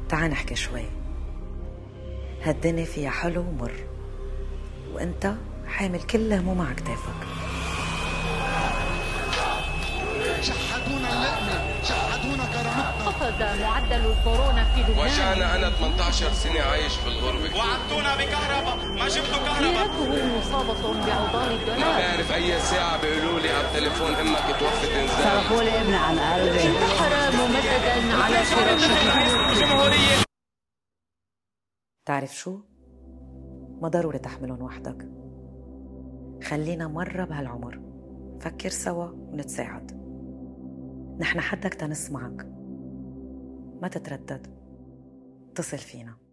تعال نحكي شوي. هالدنيا فيها حلو ومر، وانت حامل كل هموم على كتافك. شحدونا اللقمة، شحدونا كرامتنا. قفز معدل الكورونا في لبنان. وجعنا أنا 18 سنة عايش في الغربة. وعدتونا بكهرباء، ما جبتوا كهرباء. ليرته مصابة بعضال الدولار. ما بعرف أي ساعة بيقولوا لي على التليفون أمك توفت إنزال. صرفوا لي ابني عن قلبي. انتحر ممددا على فراشه. تعرف شو؟ ما ضروري تحملهم وحدك. خلينا مرة بهالعمر فكر سوا ونتساعد. نحن حدك تنسمعك، ما تتردد، اتصل فينا.